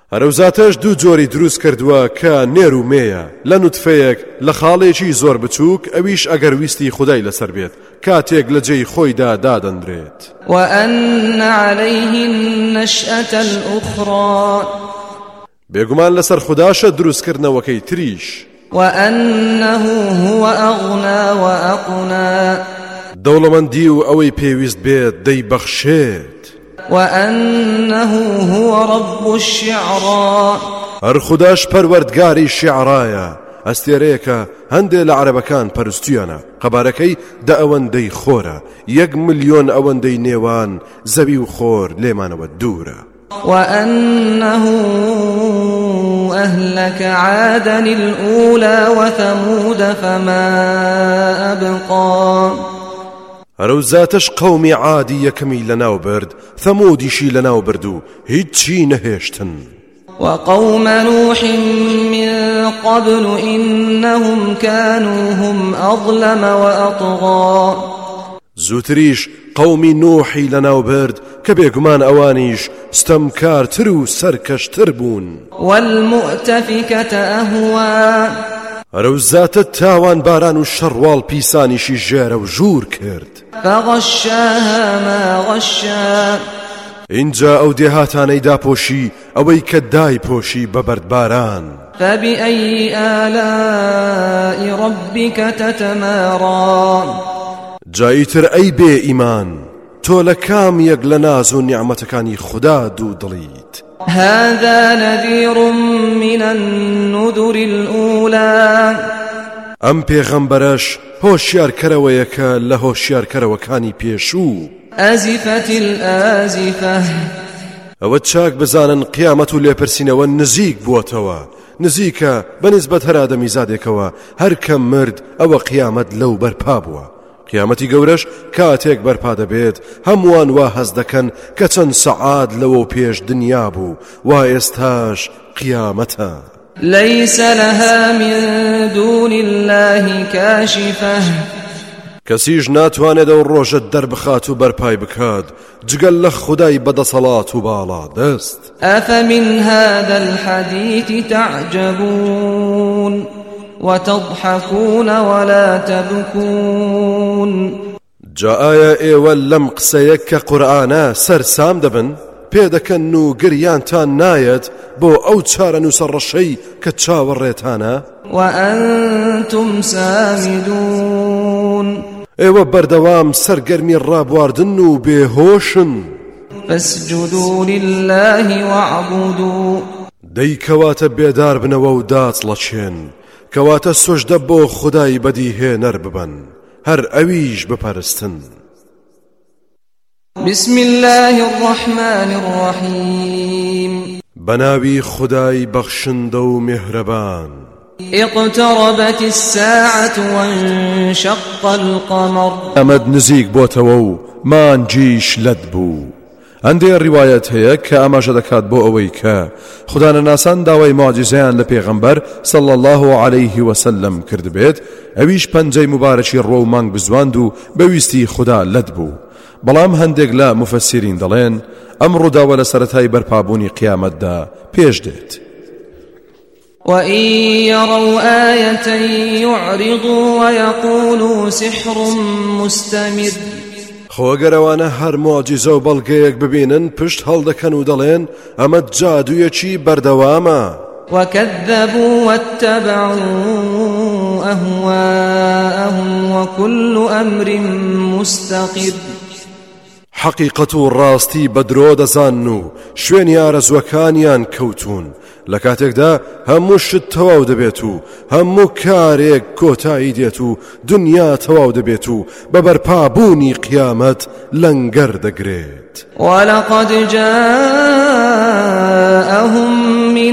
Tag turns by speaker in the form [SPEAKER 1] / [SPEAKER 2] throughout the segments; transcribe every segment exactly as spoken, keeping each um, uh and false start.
[SPEAKER 1] هەرەوزاتەش دوو جۆری دروست کردووە کە نێر و مێیە لە نوتفەیەک لە خاڵێکی زۆر بچووک ئەویش ئەگەر ویستی خودای لەسەر بێت کاتێک لە جێی خۆیدا دادەندرێت
[SPEAKER 2] وأن عليه النشأة الأخرى
[SPEAKER 1] بێگومان لەسەر خوداشە دروستکردنەوەکەی تریش
[SPEAKER 2] وأنه هو أغنى وأقنى
[SPEAKER 1] دەوڵەمەندی و ئەوەی پێویست بێت دەیبەخشێت
[SPEAKER 2] وأنه هو رب الشعرى
[SPEAKER 1] هەر خوداش پەروەردگاری شیعرایە ئەستێرەیەکە هەندێک لە عەرەبەکان پەرستویانە قەبارەکەی دە ئەوەندەی خۆرە یەک ملیۆن ئەوەندەی نێوان زەوی و خۆر لێمانەوە دوورە
[SPEAKER 2] وأنه أهلك عادا الأولى وثمود فما أبقى
[SPEAKER 1] هەرەوزاتەش قەومی عادی یەکەمی لەناو برد ثەمودیشی لەناو برد و هیچی نەهێشتن
[SPEAKER 2] وقوم نوح من قبل إنهم كانوا هم أظلم وأطغى
[SPEAKER 1] زوتریش قومی نوحی لەناو برد کە بێگومان ئەوانیش ستەمکارتر و سەرکەشتر بوون
[SPEAKER 2] والمؤتفكة أهوى
[SPEAKER 1] هەرەوزاتە تاوان باران و شەڕواڵ پیسانیشی ژێرە و ژوور کرد
[SPEAKER 2] فغشاها ما غشا
[SPEAKER 1] اینجا ئەو دێهاتانەی داپۆشی ئەوەی کە دایپۆشی بە بەردباران
[SPEAKER 2] فبأي آلاء ربك تتمارى
[SPEAKER 1] جاییتر ئەی بێ ئیمان تۆ لە کام یەک لە ناز و نیعمەتەکانی خوددا دوو دڵیت
[SPEAKER 2] هذا نذير من النذر الأولى
[SPEAKER 1] ئەم پێغەمبەرەش هۆشیارکەرەوەیەکە لە هۆشیارکەرەوەکانی پێشوو
[SPEAKER 2] أزفت الآزفة
[SPEAKER 1] ئەوە چاک بزانن قیامەت و لێپرسینەوە نزیک بووەتەوە نزیکە بەنسبەت هەر ئادەمی زادێکەوە هەر کەم مرد ئەوە قیامەت لەو بەرپا بووە قیامەتی گەورەش کاتێک بەرپا دەبێت هەمووان وا هەز دەکەن کە چەند سەعات لەوە پێش دنیا بوو وا ئێستاش قیامەتە
[SPEAKER 2] ليس لها من دون الله كاشفة
[SPEAKER 1] کەسیش ناتوانێت ئەو ڕۆژە دەربخات و بەرپای بکات جگەل لە خودای بەدەسەڵات و باڵا دەست
[SPEAKER 2] أفمن هذا الحديث تعجبون وتضحكون ولا تبكون
[SPEAKER 1] جا ئایا ئێوە لەم قسەیە کە قورئانە سەرسام دەبن پێدەکەن و گریانتان نایەت بۆ ئەو چارە نووسەڕەشەی کە چاوەڕێتانە
[SPEAKER 2] وأنتم سامدون
[SPEAKER 1] ئێوە بەردەوام سەرگەرمی ڕابواردن و بێهۆشن
[SPEAKER 2] فاسجدوا لله واعبدوا
[SPEAKER 1] دەی کەواتە بێدار بنەوە و داچڵەچێن کەواتە سۆژدە بۆ خودای بەدیهێنەر ببن هەر ئەویش بپەرستن
[SPEAKER 2] بسم الله الرحمن الرحيم
[SPEAKER 1] بناوي خداي بخشند و مهربان
[SPEAKER 2] اقتربت الساعة وانشق القمر
[SPEAKER 1] أمد نزيق بوتوو مان جيش لدبو عندي الرواية هي كأما جدكات بو أويكا خدانا ناسان داوي معجزان لبيغمبر صلى الله عليه وسلم كرد بيت اويش پنجي مبارشي رو مانگ بزواندو بويستي خدا لدبو بەڵام هەندێک لە مفسرین دەڵێن ئەم ڕووداوە لە سەرەتای بەرپابوونی قیامەتدا پێش دێت
[SPEAKER 2] وإن يروا آية يعرضوا ويقولوا سحر مستمر
[SPEAKER 1] خۆگەرەوانە هەر معجزە و بەڵگەیەک ببینن پشت هەڵدەکەن و دەڵێن ئەمە جادوویەکی بەردەوامە
[SPEAKER 2] وكذبوا واتبعوا أهواءهم وكل أمر مستقر
[SPEAKER 1] حقیقت و ڕاستی بەدرۆ دەزانن و شوێنی ئارەزوەکانیان کەوتون لە کاتێکدا هەموو شت تەواو دەبێت و هەموو کارێک کۆتایی دێت و دنیا تەواو دەبێت و بە بەرپابوونی قیامەت لەنگەر دەگرێت
[SPEAKER 2] ولقد جاءهم من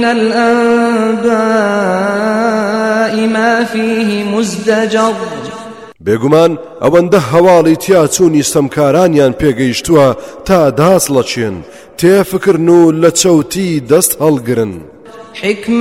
[SPEAKER 2] الأنباء ما فيه مزدجر
[SPEAKER 1] بێگومان ئەوەندە هەواڵی تیاچوونی سەمکارانیان پێگەیشتووە تا داس لەچێن تێفکردن و لە چەوتی دەست هەڵگرن